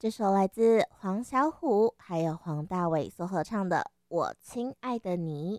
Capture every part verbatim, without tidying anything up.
这首来自黄小琥还有黄大炜所合唱的《我亲爱的你》。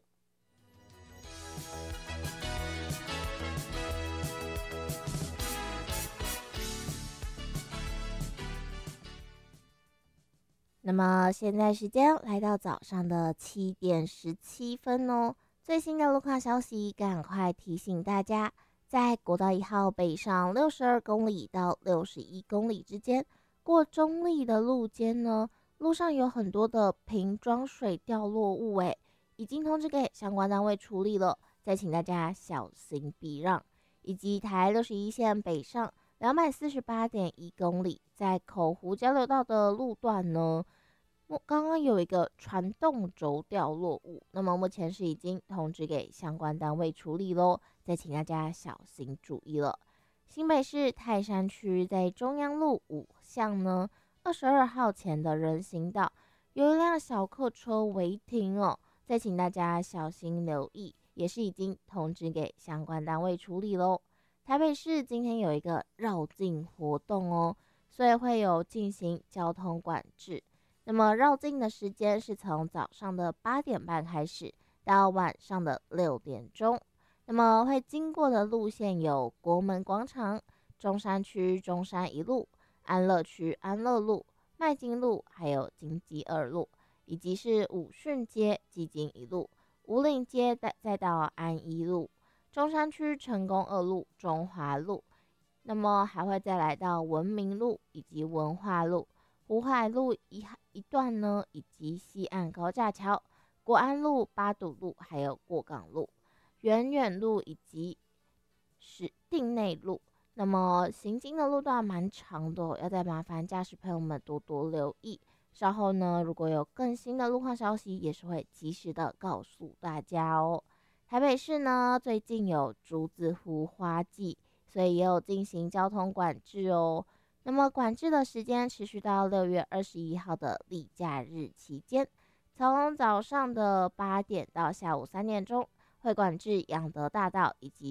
那么现在时间来到早上的七点十七分哦。最新的路况消息，赶快提醒大家，在国道一号北上六十二公里到六十一公里之间，过中立的路肩呢，路上有很多的瓶装水掉落物，诶，已经通知给相关单位处理了，再请大家小心避让。以及台六十一线北上两百四十八点一公里，在口湖交流道的路段呢，刚刚有一个传动轴掉落物，那么目前是已经通知给相关单位处理咯，再请大家小心注意了。新北市泰山区在中央路五巷呢二十二号前的人行道，有一辆小客车违停哦，再请大家小心留意，也是已经通知给相关单位处理咯。台北市今天有一个绕境活动哦，所以会有进行交通管制。那么绕境的时间是从早上的八点半开始，到晚上的六点钟。那么会经过的路线有国门广场、中山区中山一路、安乐区安乐路、麦金路，还有金基二路，以及是武顺街基金一路、武岭街再到安一路、中山区成功二路、中华路。那么还会再来到文明路以及文化路、湖海路一一段呢，以及西岸高架桥、国安路、八堵路，还有过港路、远远路以及是定内路。那么行经的路段蛮长的哦，要再麻烦驾驶朋友们多多留意。稍后呢，如果有更新的路况消息，也是会及时的告诉大家哦。台北市呢，最近有竹子湖花季，所以也有进行交通管制哦。那么管制的时间持续到六月二十一号的例假日期间，从早上的八点到下午三点钟，会管制养德大道以及